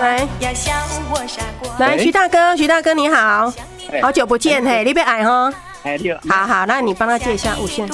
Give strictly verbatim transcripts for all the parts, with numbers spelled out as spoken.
来，来，徐大哥，徐大哥你好，好久不见嘿，你别矮哈。 哎，对。 好好，那你帮他借一下五线。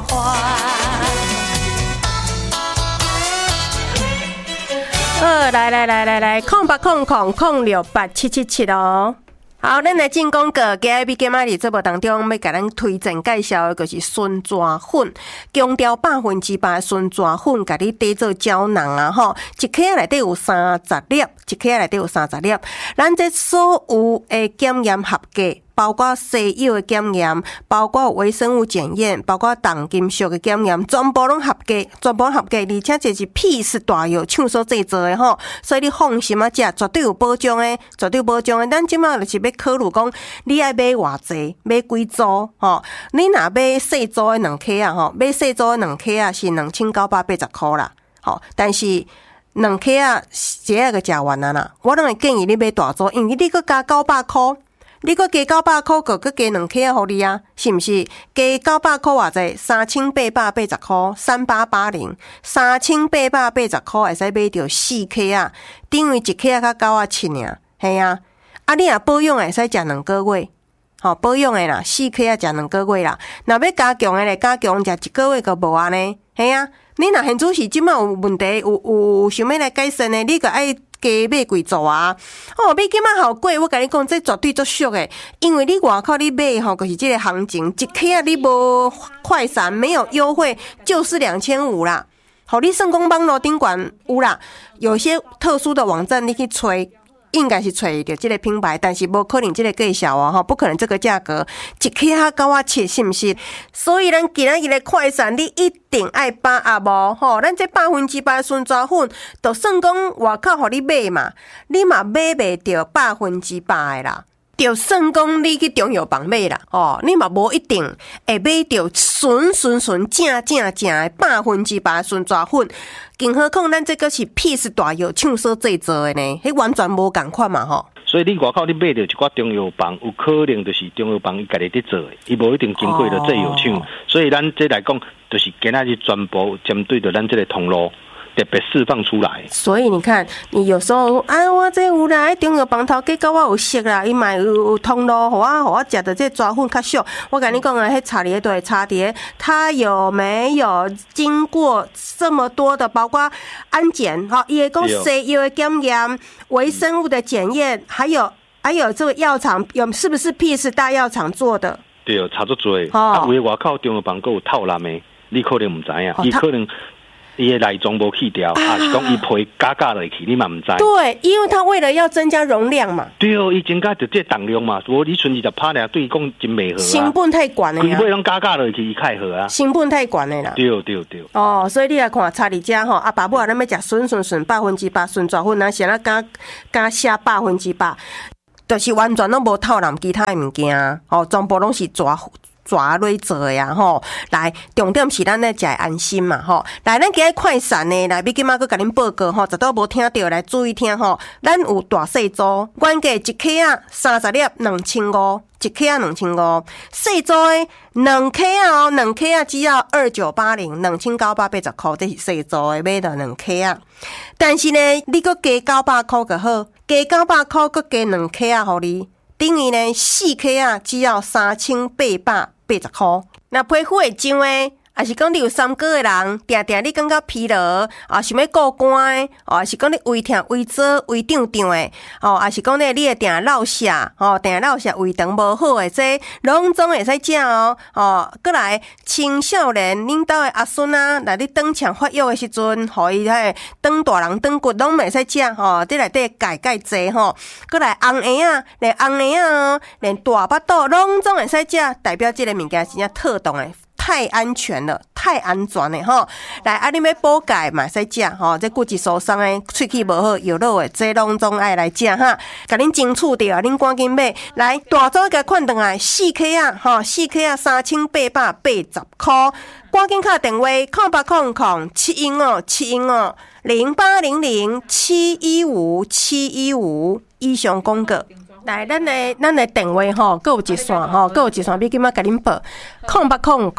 呃，来来来来来，空八空空空六八七七七哦。好，咱来进广告。今日今仔日节目当中要甲咱推荐介绍的就是酸抓粉，强调百分之百酸抓粉，甲你底做胶囊啊吼，一克内底有三十粒，一克内底有三十粒。咱这所有的检验合格。包括西药的检验，包括微生物检验，包括重金属的检验，全部拢合格，全部合格，而且这是屁是大药厂所制作的吼，所以你放心啊，食绝对有保障的，绝对保障的。咱即马就是要考虑讲，你爱买偌济，买几组吼？你若买细组的两克啊吼，买细组的两克啊是两千九百八十块啦，吼，但是两克啊一下个食完啊啦，我拢会建议你买大组，因为你搁加九百块。你搁加九百块，个搁加两克啊，互你啊，是毋是？加九百块偌济？三千八百八十块，三八八零，三千八百八十块会使买到四克啊，等于一克啊，较九啊七尔，系啊。啊，你若保养会使食两个月，吼、哦、保养的啦，四克啊，食两个月啦。若要加强的咧，加强食一个月个无安尼，系啊。你若现主是即马有问题，有有想要来改善的，你个爱。加买几组啊？哦，买今仔好贵，我跟你讲，这绝对足俗诶！因为你外口你买吼，就是这个行情，一克啊你无快闪，没有优惠，就是两千五啦。好，你成功网络顶管有啦，有些特殊的网站你去吹。应该是找到这个品牌，但是无可能这个介绍啊，不可能这个价格一克啊九啊七，是不是？所以咱今仔日的快闪，你一定爱把握无吼，咱这百分之百酸抓粉，就算讲外口互你买嘛，你嘛买袂到百分之百的啦。就算讲你去中药房买啦，哦，你嘛无一定会买到纯纯纯正正正的百分之百酸抓粉。更何况咱这个是屁是大药厂所制作的呢，迄完全无共款嘛吼。 所以你外口你买到一寡中药房，有可能就是中药房伊家己伫做的，伊无一定经过着制药厂。哦、所以咱这来讲，就是今仔日全部针对着咱这个通路。特别释放出来， 所以你看，你有时候啊，我这有啦，中药房头计到我有熟啦，伊嘛有有通路，互我互我食的这抓粉较俗。我跟你讲啊，迄茶碟对茶碟，它有没有经过这么多的，包括安检哈，也讲西药的检验、微生物的检验，还有还有这个药厂有是不是 P S 大药厂做的？ 对，差足多。啊，有外口中药房还有套蓝的，你可能唔知影，伊、哦、可能。伊的内装无去掉，啊，是讲伊皮加加落去，你嘛唔知。 对，因为他为了要增加容量嘛。 对哦，伊增加就这重量嘛，无你存二十趴俩，对伊讲真袂好啊。成本太悬了呀。 规尾拢加加落去，伊较好啊。 成本太悬了啦。 对对对。 哦，所以你来看，差伫遮吼，啊，爸母啊，咱要食纯纯纯百分之百纯抓粉，咱先来加加写百分之百，就是完全拢无套揽其他的物件，哦，全部拢是抓。抓类做的呀吼，来重点是咱咧食安心嘛吼。来，咱今日快闪呢，来比今仔个甲恁报告吼，实都无听到，来注意听吼。咱有大细组，原价一克啊三十粒两千五，一克啊两千五，细组诶两克啊哦，两克啊只要二九八零，两千九百八十块，这是细组诶买到两克啊。但是呢，你搁加九百块就好，加九百块搁加两克啊，互你。等于呢，四克啊，只要三千八百八十块。那皮肤会痒诶，也是讲你有三高的人，定定你感觉疲劳，啊，想要过寒诶，哦，是讲你胃痛、胃燥、胃胀胀诶，哦，也是讲咧你会定落下，哦，定落下胃肠无好诶，这拢总会使食哦，哦，过来青少年恁兜诶阿孙啊，来你长长发育诶时阵，互伊迄长大人长骨拢袂使食，吼，伫内底钙钙济吼，过来红鞋啊，连红鞋啊，连大巴肚拢总会使食，代表即个物件真正特动诶。太安全了，太安全了吼！来，啊，你要补钙嘛，使食吼。这骨质疏松诶，喙齿无好、药落诶，这拢总爱来食哈。甲恁争取着，恁赶紧买。来，大组甲款倒来，四克啊，吼，四克啊，三千八百八十块。赶紧打电话，空八空空七一五七一五零八零零七一五七一五以上广告。来，咱的咱的电话吼，各有一线吼，各有一线，比今仔甲恁报，空八空空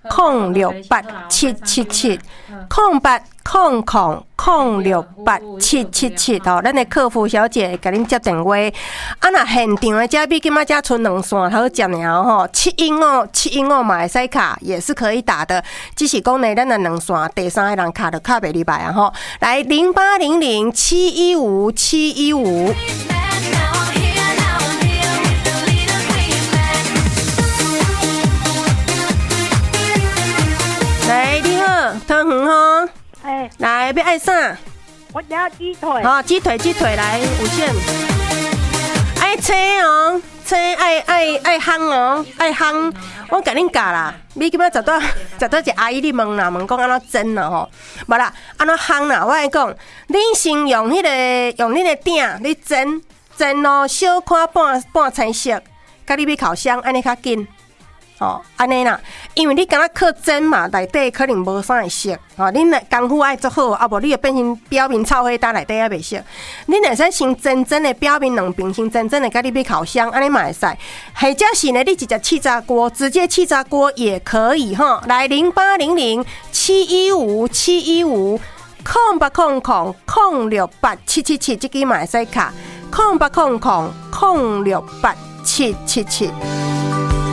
空六八七七七，空八空空空六八七七七哦，咱的客服小姐给恁接电话。啊，那现场的这比今仔只剩两线好接了吼，七一五七一五嘛会使卡，也是可以打的。只是讲呢，咱的两线第三个人卡就卡袂入来啊吼。来零八零零七一五七一五。来，你好，汤圆吼， 哎， 来要爱啥？ 我要鸡腿。 好，鸡腿，鸡腿来五线。爱切哦，切爱爱爱烘哦，爱烘。我甲恁教啦，你今仔十多十多一阿姨你问啦，问讲安怎蒸啦吼，无啦，安怎烘啦？我爱讲，恁先用迄、那个用恁的鼎，你蒸蒸咯，小看半半青色，甲你要烤箱，安尼较紧。哦，安尼啦，因为你敢若靠蒸嘛，内底可能无啥会熟。哦，恁的功夫爱做好，啊无你就变成表面臭火，但内底还袂熟。恁会使先蒸蒸的表面两边先蒸蒸的，甲你要烤箱，安尼嘛会使。或者是呢，你直接气炸锅，直接气炸锅也可以哈。来零八零零七一五七一五空八空空空六八七七七，这个嘛会使卡空八空空空六八七七七。